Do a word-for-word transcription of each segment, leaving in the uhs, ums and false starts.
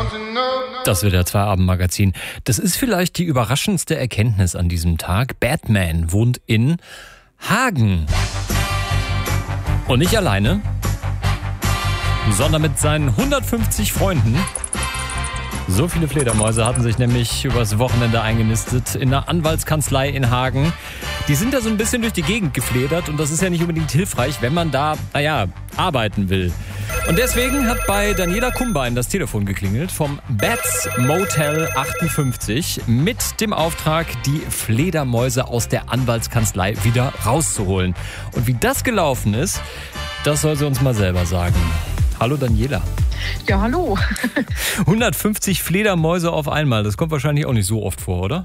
Das W D R zwei Abendmagazin. Das ist vielleicht die überraschendste Erkenntnis an diesem Tag. Batman wohnt in Hagen. Und nicht alleine, sondern mit seinen hundertfünfzig Freunden. So viele Fledermäuse hatten sich nämlich übers Wochenende eingenistet in einer Anwaltskanzlei in Hagen. Die sind da so ein bisschen durch die Gegend gefledert und das ist ja nicht unbedingt hilfreich, wenn man da, naja, arbeiten will. Und deswegen hat bei Daniela Kumbein das Telefon geklingelt vom Bats Motel achtundfünfzig mit dem Auftrag, die Fledermäuse aus der Anwaltskanzlei wieder rauszuholen. Und wie das gelaufen ist, das soll sie uns mal selber sagen. Hallo Daniela. Ja, hallo. hundertfünfzig Fledermäuse auf einmal, das kommt wahrscheinlich auch nicht so oft vor, oder?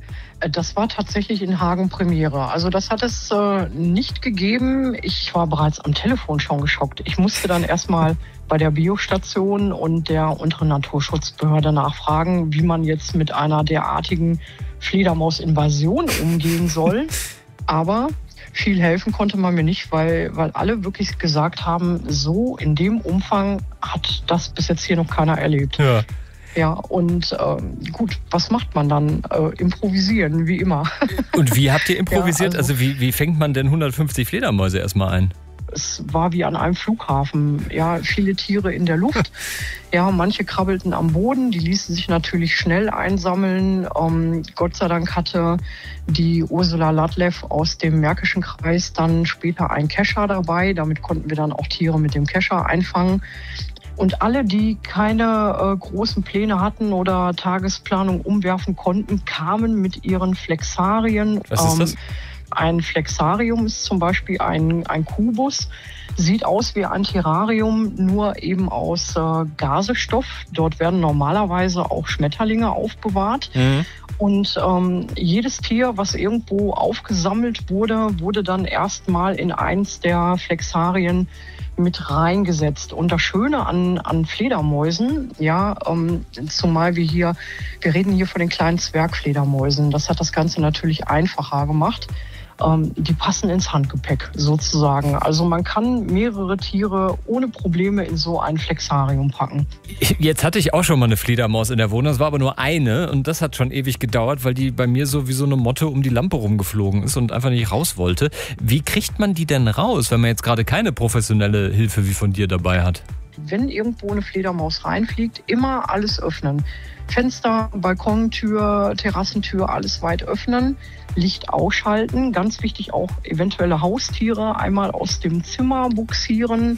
Das war tatsächlich in Hagen Premiere. Also das hat es äh, nicht gegeben. Ich war bereits am Telefon schon geschockt. Ich musste dann erstmal bei der Biostation und der unteren Naturschutzbehörde nachfragen, wie man jetzt mit einer derartigen Fledermausinvasion umgehen soll. Aber viel helfen konnte man mir nicht, weil, weil alle wirklich gesagt haben, so in dem Umfang hat das bis jetzt hier noch keiner erlebt. Ja. Ja, und äh, gut, was macht man dann? Äh, improvisieren, wie immer. Und wie habt ihr improvisiert? Ja, also, also wie, wie fängt man denn hundertfünfzig Fledermäuse erstmal ein? Es war wie an einem Flughafen. Ja, viele Tiere in der Luft. Ja, manche krabbelten am Boden, die ließen sich natürlich schnell einsammeln. Ähm, Gott sei Dank hatte die Ursula Ladlev aus dem Märkischen Kreis dann später einen Kescher dabei. Damit konnten wir dann auch Tiere mit dem Kescher einfangen. Und alle, die keine äh, großen Pläne hatten oder Tagesplanung umwerfen konnten, kamen mit ihren Flexarien. Was ist das? Ähm, ein Flexarium ist zum Beispiel ein, ein Kubus. Sieht aus wie ein Terrarium, nur eben aus äh, Gasestoff. Dort werden normalerweise auch Schmetterlinge aufbewahrt. Mhm. Und ähm, jedes Tier, was irgendwo aufgesammelt wurde, wurde dann erstmal in eins der Flexarien mit reingesetzt. Und das Schöne an, an Fledermäusen, ja, ähm, zumal wir hier, wir reden hier von den kleinen Zwergfledermäusen, das hat das Ganze natürlich einfacher gemacht. Ähm, die passen ins Handgepäck sozusagen. Also man kann mehrere Tiere ohne Probleme in so ein Flexarium packen. Jetzt hatte ich auch schon mal eine Fledermaus in der Wohnung, das war aber nur eine und das hat schon ewig gedauert, weil die bei mir so wie so eine Motte um die Lampe rumgeflogen ist und einfach nicht raus wollte. Wie kriegt man die denn raus, wenn man jetzt gerade keine professionelle Hilfe wie von dir dabei hat? Wenn irgendwo eine Fledermaus reinfliegt, immer alles öffnen. Fenster, Balkontür, Terrassentür, alles weit öffnen. Licht ausschalten. Ganz wichtig auch eventuelle Haustiere einmal aus dem Zimmer buxieren.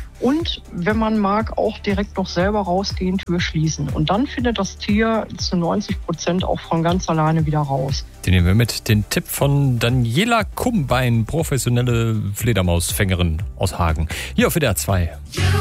Und wenn man mag, auch direkt noch selber rausgehen, Tür schließen. Und dann findet das Tier zu neunzig Prozent auch von ganz alleine wieder raus. Den nehmen wir mit. Den Tipp von Daniela Kumbein, professionelle Fledermausfängerin aus Hagen. Hier auf W D R zwei.